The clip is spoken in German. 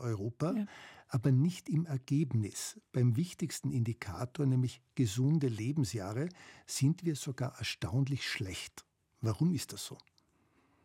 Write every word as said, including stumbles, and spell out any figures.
Europa, Ja. aber nicht im Ergebnis. Beim wichtigsten Indikator, nämlich gesunde Lebensjahre, sind wir sogar erstaunlich schlecht. Warum ist das so?